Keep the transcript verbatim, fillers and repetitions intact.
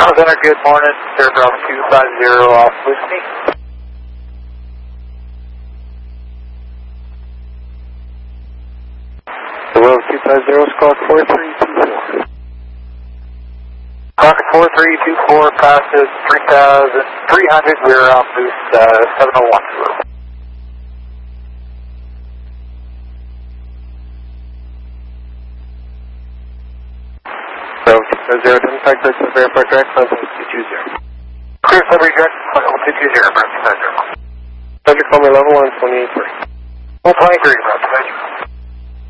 Center, good morning. Air Bravo two five zero off listening. Bravo two five zero, squawk four three two four. Squawk four three two four passes three thousand three hundred. We're on boost uh, seven oh one. Bravo two five zero, contact us at airport direct, level two two zero. Clear summary direct, level two two zero, Bravo two five zero. Subject call me level one twenty-eight three. one twenty-three, Bravo two five zero.